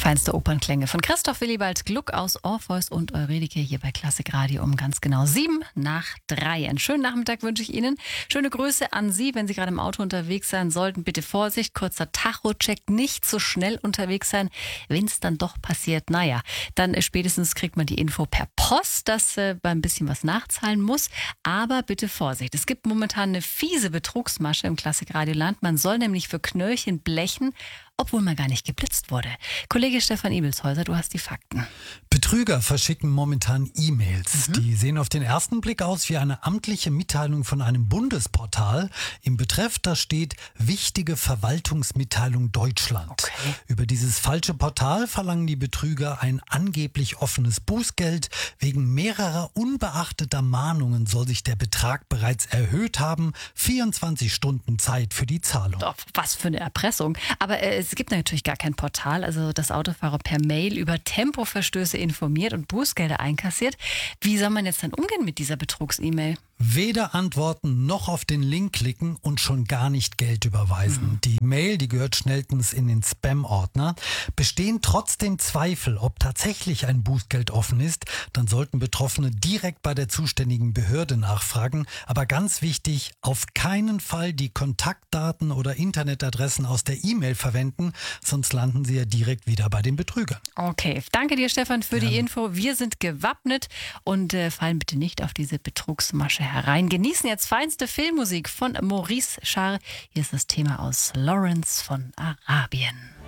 Feinste Opernklänge von Christoph Willibald Gluck aus Orpheus und Eurydike hier bei Klassik Radio um ganz genau 2:07. Einen schönen Nachmittag wünsche ich Ihnen. Schöne Grüße an Sie, wenn Sie gerade im Auto unterwegs sein sollten. Bitte Vorsicht, kurzer Tacho-Check, nicht zu schnell unterwegs sein. Wenn es dann doch passiert, dann spätestens kriegt man die Info per Post, dass man ein bisschen was nachzahlen muss. Aber bitte Vorsicht, es gibt momentan eine fiese Betrugsmasche im Klassik Radioland. Man soll nämlich für Knöllchen blechen, obwohl man gar nicht geblitzt wurde. Kollege Stefan Ibelshäuser, du hast die Fakten. Betrüger verschicken momentan E-Mails. Die sehen auf den ersten Blick aus wie eine amtliche Mitteilung von einem Bundesportal. Im Betreff, da steht Wichtige Verwaltungsmitteilung Deutschland. Okay. Über dieses falsche Portal verlangen die Betrüger ein angeblich offenes Bußgeld. Wegen mehrerer unbeachteter Mahnungen soll sich der Betrag bereits erhöht haben. 24 Stunden Zeit für die Zahlung. Doch, was für eine Erpressung. Aber es gibt natürlich gar kein Portal, also dass Autofahrer per Mail über Tempoverstöße informiert und Bußgelder einkassiert. Wie soll man jetzt dann umgehen mit dieser Betrugs-E-Mail? Weder antworten noch auf den Link klicken und schon gar nicht Geld überweisen. Die Mail, die gehört schnellstens in den Spam-Ordner. Bestehen trotzdem Zweifel, ob tatsächlich ein Bußgeld offen ist, dann sollten Betroffene direkt bei der zuständigen Behörde nachfragen. Aber ganz wichtig, auf keinen Fall die Kontaktdaten oder Internetadressen aus der E-Mail verwenden, sonst landen sie ja direkt wieder bei den Betrügern. Okay, danke dir Stefan für die Info. Wir sind gewappnet und fallen bitte nicht auf diese Betrugsmasche herein. Genießen jetzt feinste Filmmusik von Maurice Jarre. Hier ist das Thema aus Lawrence von Arabien.